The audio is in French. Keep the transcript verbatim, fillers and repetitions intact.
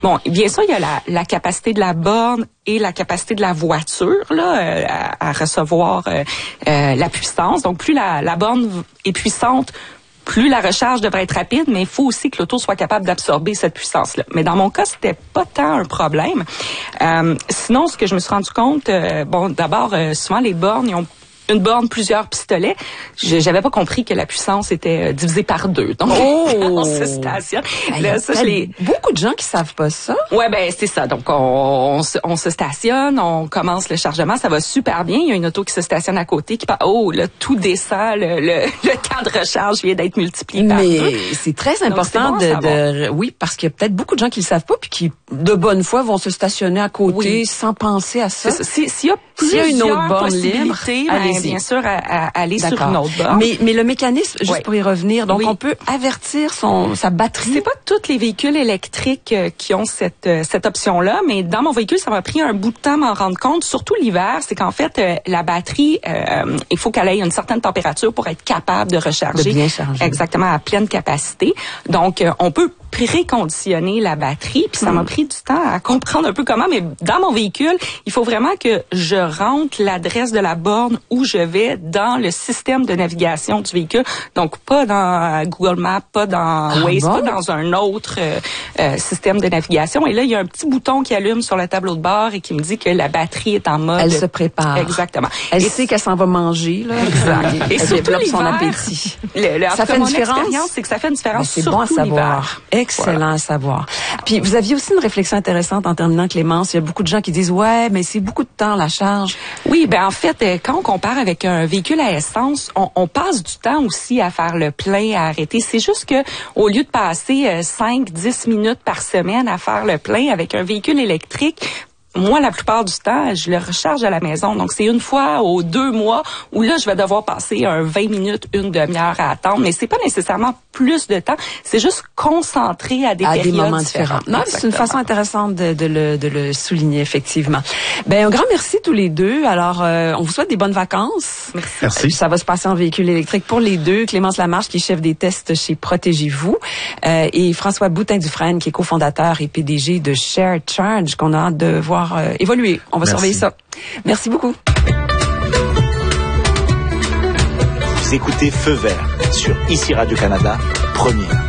Bon, bien sûr, il y a la, la capacité de la borne et la capacité de la voiture là euh, à, à recevoir euh, euh, la puissance. Donc, plus la, la borne est puissante, plus la recharge devrait être rapide, mais il faut aussi que l'auto soit capable d'absorber cette puissance-là. Mais dans mon cas, c'était pas tant un problème. Euh, sinon, ce que je me suis rendu compte, euh, bon, d'abord, euh, souvent les bornes, ils ont une borne, plusieurs pistolets. Je, j'avais pas compris que la puissance était euh, divisée par deux. Donc, oh! on se stationne. Ben, là, ça, je l'ai... Beaucoup de gens qui savent pas ça. Ouais, ben c'est ça. Donc, on, on, se, on se stationne, on commence le chargement, ça va super bien. Il y a une auto qui se stationne à côté, qui part. Oh, là, tout descend. Le, le, le temps de recharge vient d'être multiplié par deux. Mais c'est très important. Donc, c'est bon de, de, oui, parce qu'il y a peut-être beaucoup de gens qui le savent pas, puis qui, de bonne foi, vont se stationner à côté oui. sans penser à ça. ça. Si, s'il y a S'il y a une autre borne libre, ben, bien sûr, à, à aller D'accord. sur une autre borne. Mais, mais le mécanisme, juste oui. pour y revenir, donc oui. on peut avertir son sa batterie. C'est pas tous les véhicules électriques euh, qui ont cette euh, cette option-là, mais dans mon véhicule, ça m'a pris un bout de temps à m'en rendre compte, surtout l'hiver, c'est qu'en fait, euh, la batterie, euh, il faut qu'elle ait une certaine température pour être capable de recharger. De bien charger. Exactement, à pleine capacité. Donc, euh, on peut préconditionner la batterie, puis ça mm. m'a pris du temps à comprendre un peu comment, mais dans mon véhicule, il faut vraiment que je rentre l'adresse de la borne où je vais dans le système de navigation du véhicule. Donc, pas dans Google Maps, pas dans ah Waze, bon? pas dans un autre euh, euh, système de navigation. Et là, il y a un petit bouton qui allume sur le tableau de bord et qui me dit que la batterie est en mode... Elle se prépare. Exactement. Elle et sait qu'elle s'en va manger, là. Exact. Et elle développe son appétit. Le, le, ça fait une différence. C'est que ça fait une différence. C'est bon à savoir. Excellent voilà. à savoir. Puis, vous aviez aussi une réflexion intéressante en terminant, Clémence. Il y a beaucoup de gens qui disent, ouais, mais c'est beaucoup de temps, la charge. Oui, ben en fait, quand on compare avec un véhicule à essence, on, on passe du temps aussi à faire le plein, à arrêter. C'est juste que au lieu de passer cinq dix minutes par semaine à faire le plein avec un véhicule électrique, moi, la plupart du temps, je le recharge à la maison. Donc, c'est une fois aux deux mois où là, je vais devoir passer un vingt minutes, une demi-heure à attendre. Mais c'est pas nécessairement plus de temps. C'est juste concentré à des à périodes des moments différents. différents. Non, c'est une façon intéressante de, de, le, de le souligner, effectivement. Ben, un grand merci tous les deux. Alors, euh, on vous souhaite des bonnes vacances. Merci. Merci. Ça va se passer en véhicule électrique pour les deux. Clémence Lamarche, qui est chef des tests chez Protégez-vous, euh, et François Boutin-Dufresne, qui est cofondateur et P D G de Share Charge, qu'on a hâte de voir Euh, évoluer. On va Merci. surveiller ça. Merci beaucoup. Vous écoutez Feu Vert sur Ici Radio-Canada, première.